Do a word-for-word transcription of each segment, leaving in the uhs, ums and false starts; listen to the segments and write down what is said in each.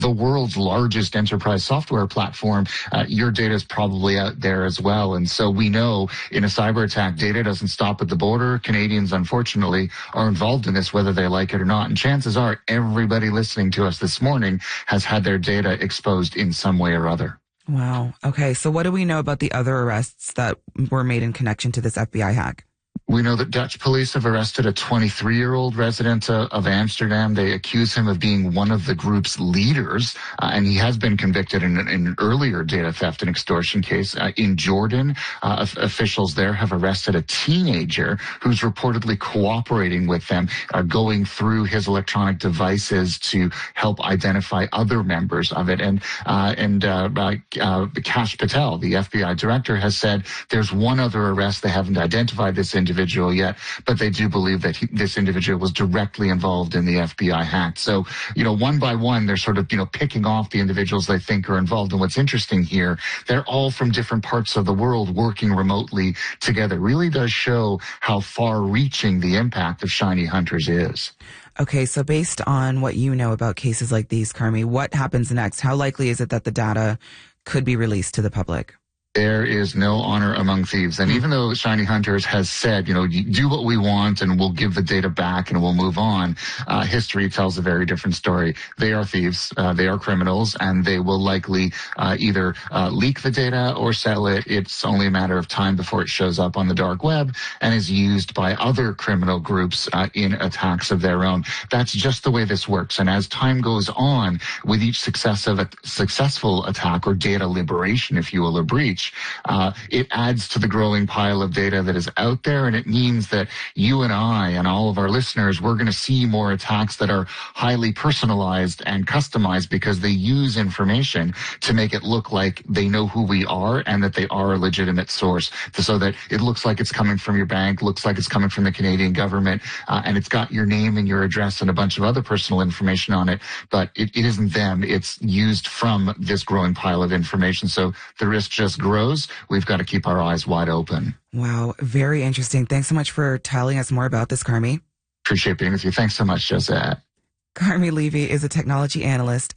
the world's largest enterprise software platform, uh, your data is probably out there as well. And so we know in a cyber attack, data doesn't stop at the border. Canadians, unfortunately, are involved in this, whether they like it or not. And chances are everybody listening to us this morning has had their data exposed in some way or other. Wow. Okay. So what do we know about the other arrests that were made in connection to this F B I hack? We know that Dutch police have arrested a twenty-three-year-old resident uh, of Amsterdam. They accuse him of being one of the group's leaders, uh, and he has been convicted in, in an earlier data theft and extortion case. Uh, in Jordan, uh, officials there have arrested a teenager who's reportedly cooperating with them, uh, going through his electronic devices to help identify other members of it. And uh, and uh, uh, Kash Patel, the F B I director, has said there's one other arrest. They haven't identified this individual yet, but they do believe that he, this individual was directly involved in the F B I hack. So, you know, one by one, they're sort of, you know, picking off the individuals they think are involved. And what's interesting here, they're all from different parts of the world working remotely together. Really does show how far-reaching the impact of Shiny Hunters is. Okay, so based on what you know about cases like these, Carmi, what happens next? How likely is it that the data could be released to the public? There is no honor among thieves. And even though Shiny Hunters has said, you know, you do what we want and we'll give the data back and we'll move on, uh, history tells a very different story. They are thieves, uh, they are criminals, and they will likely uh, either uh, leak the data or sell it. It's only a matter of time before it shows up on the dark web and is used by other criminal groups uh, in attacks of their own. That's just the way this works. And as time goes on, with each successive successful attack or data liberation, if you will, or breach, Uh, it adds to the growing pile of data that is out there, and it means that you and I and all of our listeners, we're going to see more attacks that are highly personalized and customized because they use information to make it look like they know who we are and that they are a legitimate source, so that it looks like it's coming from your bank, looks like it's coming from the Canadian government, uh, and it's got your name and your address and a bunch of other personal information on it, but it, it isn't them. It's used from this growing pile of information. So the risk just grows. grows, we've got to keep our eyes wide open. Wow, very interesting. Thanks so much for telling us more about this, Carmi. Appreciate being with you. Thanks so much, Josette. Carmi Levy is a technology analyst.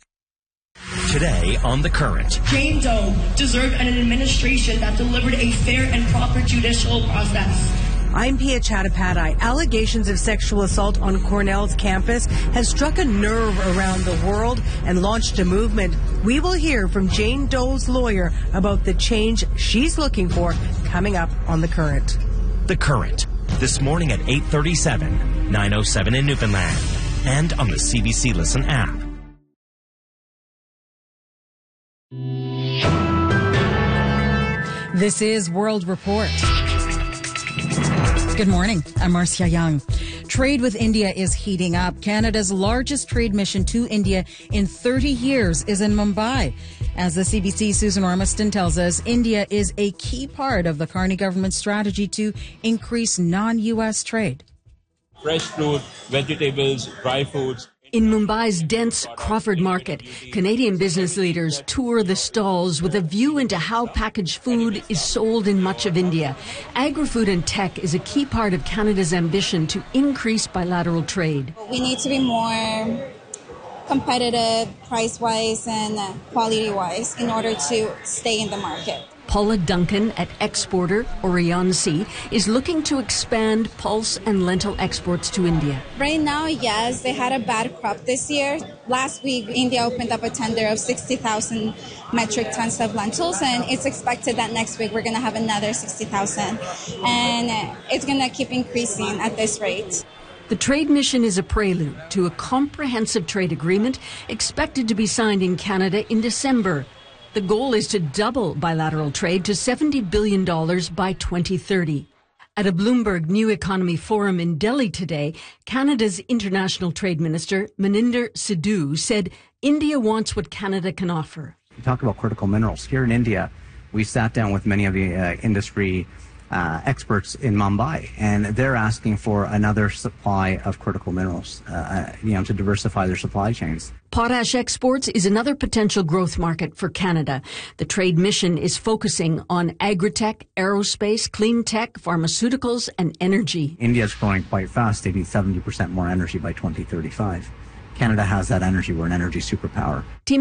Today on The Current. Jane Doe deserved an administration that delivered a fair and proper judicial process. I'm Pia Chattopadhyay. Allegations of sexual assault on Cornell's campus has struck a nerve around the world and launched a movement. We will hear from Jane Doe's lawyer about the change she's looking for coming up on The Current. The Current, this morning at eight thirty-seven, nine oh seven in Newfoundland, and on the C B C Listen app. This is World Report. Good morning. I'm Marcia Young. Trade with India is heating up. Canada's largest trade mission to India in thirty years is in Mumbai. As the C B C's Susan Ormiston tells us, India is a key part of the Carney government's strategy to increase non-U S trade. Fresh fruit, vegetables, dry foods. In Mumbai's dense Crawford Market, Canadian business leaders tour the stalls with a view into how packaged food is sold in much of India. Agri-food and tech is a key part of Canada's ambition to increase bilateral trade. We need to be more competitive price-wise and quality-wise in order to stay in the market. Paula Duncan at exporter Orion C is looking to expand pulse and lentil exports to India. Right now, yes, they had a bad crop this year. Last week, India opened up a tender of sixty thousand metric tons of lentils, and it's expected that next week we're going to have another sixty thousand. And it's going to keep increasing at this rate. The trade mission is a prelude to a comprehensive trade agreement expected to be signed in Canada in December. The goal is to double bilateral trade to seventy billion dollars by twenty thirty. At a Bloomberg New Economy Forum in Delhi today, Canada's International Trade Minister, Maninder Sidhu, said India wants what Canada can offer. You talk about critical minerals. Here in India, we sat down with many of the uh, industry uh, experts in Mumbai, and they're asking for another supply of critical minerals, uh, you know, to diversify their supply chains. Potash exports is another potential growth market for Canada. The trade mission is focusing on agri-tech, aerospace, clean tech, pharmaceuticals, and energy. India is growing quite fast. They need seventy percent more energy by twenty thirty-five. Canada has that energy. We're an energy superpower. Team